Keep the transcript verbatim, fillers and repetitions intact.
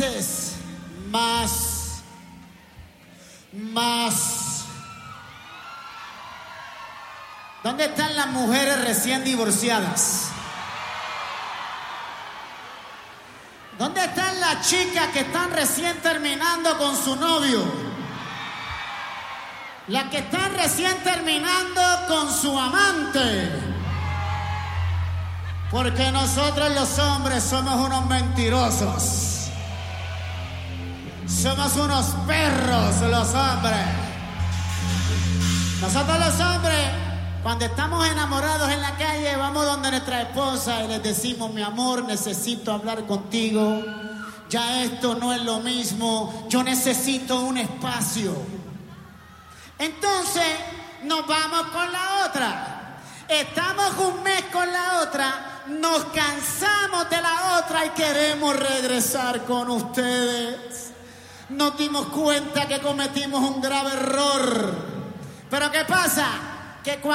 dices más, más. ¿Dónde están las mujeres recién divorciadas? ¿Dónde están las chicas que están recién terminando con su novio? Las que están recién terminando con su amante. Porque nosotros los hombres somos unos mentirosos. Somos unos perros los hombres. Nosotros los hombres, cuando estamos enamorados en la calle, vamos donde nuestra esposa y les decimos: mi amor, necesito hablar contigo. Ya esto no es lo mismo. Yo necesito un espacio. Entonces nos vamos con la otra. Estamos un mes con la otra. Nos cansamos de la otra y queremos regresar con ustedes. Nos dimos cuenta que cometimos un grave error. Pero ¿qué pasa? Que cuando